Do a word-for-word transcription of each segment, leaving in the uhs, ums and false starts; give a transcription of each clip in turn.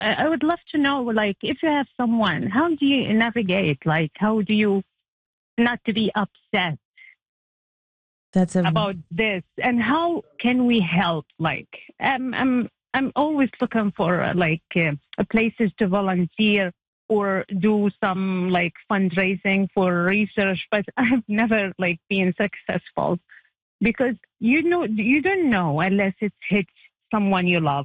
I I would love to know, like, if you have someone, how do you navigate? Like, how do you not to be upset That's a about this, and how can we help? Like, I'm I'm I'm always looking for uh, like uh, places to volunteer or do some like fundraising for research, but I've never like been successful because you know you don't know unless it hits someone you love.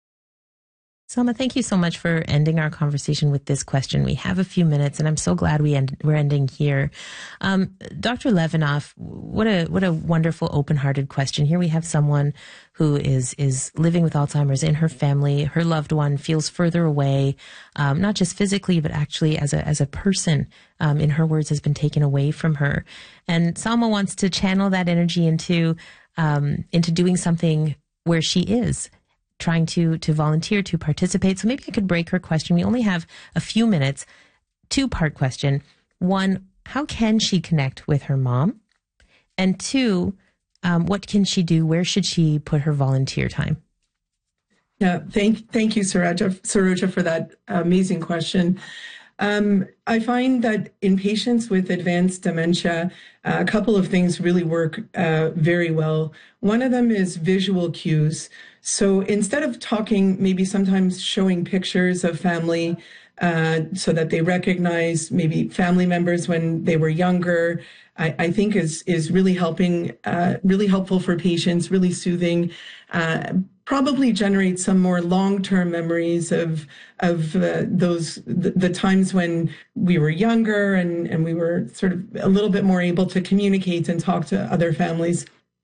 Salma, thank you so much for ending our conversation with this question. We have a few minutes, and I'm so glad we end, we're ending here. Um, Doctor Levinoff, what a what a wonderful, open-hearted question. Here we have someone who is is living with Alzheimer's in her family. Her loved one feels further away, um, not just physically, but actually as a as a person. Um, in her words, has been taken away from her. And Salma wants to channel that energy into um, into doing something where she is, trying to to volunteer, to participate. So maybe I could break her question. We only have a few minutes. Two-part question. One, how can she connect with her mom? And two, um, what can she do? Where should she put her volunteer time? Yeah, thank thank you, Saroja, Saroja, for that amazing question. Um, I find that in patients with advanced dementia, uh, a couple of things really work uh, very well. One of them is visual cues. So instead of talking, maybe sometimes showing pictures of family uh, so that they recognize maybe family members when they were younger, I, I think is is really helping, uh, really helpful for patients, really soothing. Uh, probably generate some more long-term memories of of uh, those the, the times when we were younger and and we were sort of a little bit more able to communicate and talk to other families.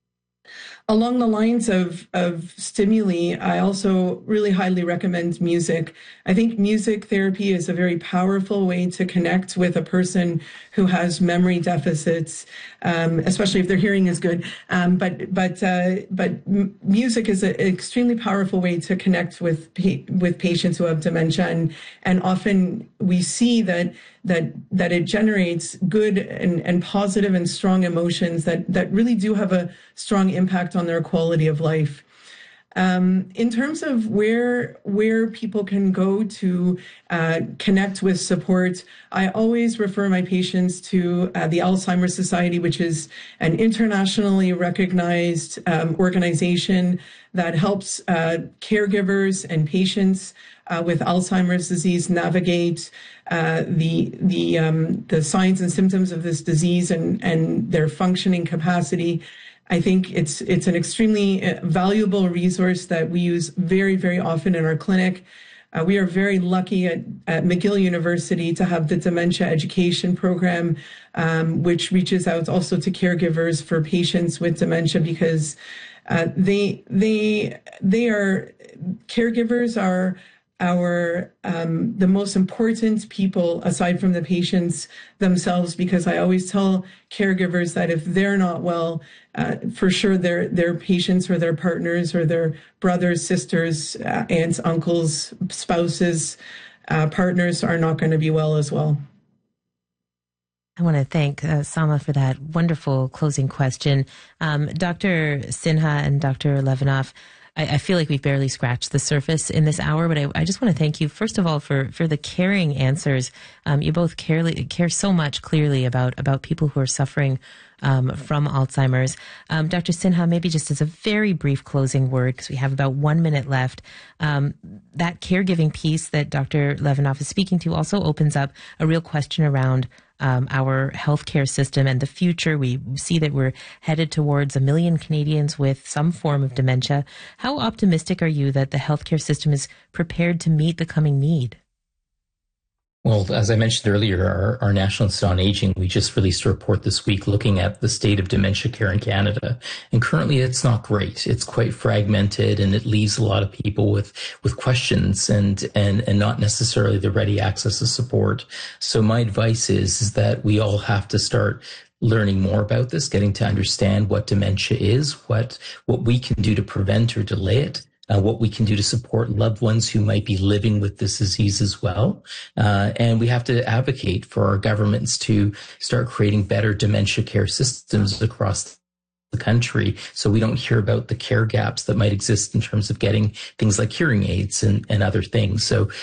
Along the lines of, of stimuli, I also really highly recommend music. I think music therapy is a very powerful way to connect with a person who has memory deficits, um, especially if their hearing is good. Um, but but uh, but m- music is an extremely powerful way to connect with pa- with patients who have dementia, and and often we see that that that it generates good and, and positive and strong emotions that that really do have a strong impact on their quality of life. Um, in terms of where where people can go to uh, connect with support, I always refer my patients to uh, the Alzheimer's Society, which is an internationally recognized um, organization that helps uh, caregivers and patients uh, with Alzheimer's disease navigate uh, the the um, the signs and symptoms of this disease and and their functioning capacity. I think it's it's an extremely valuable resource that we use very, very often in our clinic. Uh, we are very lucky at, at McGill University to have the dementia education program, um, which reaches out also to caregivers for patients with dementia, because uh, they they they are caregivers are our um, the most important people aside from the patients themselves, because I always tell caregivers that if they're not well, uh, for sure their their patients or their partners or their brothers, sisters, uh, aunts, uncles, spouses, uh, partners are not going to be well as well. I want to thank uh, Salma for that wonderful closing question. Um, Doctor Sinha and Doctor Levinoff, I, I feel like we've barely scratched the surface in this hour, but I, I just want to thank you, first of all, for, for the caring answers. Um, you both care, care so much clearly about, about people who are suffering um, from Alzheimer's. Um, Doctor Sinha, maybe just as a very brief closing word, because we have about one minute left, um, that caregiving piece that Doctor Levinoff is speaking to also opens up a real question around Um, our healthcare system and the future. We see that we're headed towards a million Canadians with some form of dementia. How optimistic are you that the healthcare system is prepared to meet the coming need? Well, as I mentioned earlier, our, our National Institute on Aging, we just released a report this week looking at the state of dementia care in Canada. And currently it's not great. It's quite fragmented, and it leaves a lot of people with, with questions and, and, and not necessarily the ready access to support. So my advice is, is that we all have to start learning more about this, getting to understand what dementia is, what, what we can do to prevent or delay it. Uh, what we can do to support loved ones who might be living with this disease as well. Uh, and we have to advocate for our governments to start creating better dementia care systems across the country, so we don't hear about the care gaps that might exist in terms of getting things like hearing aids and, and other things. So